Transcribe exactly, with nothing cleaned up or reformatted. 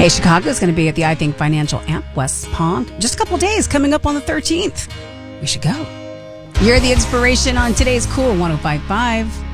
Hey, Chicago is going to be at the I Think Financial Amp West Palm. Just a couple days coming up on the thirteenth. We should go. You're the inspiration on today's Cool one oh five point five.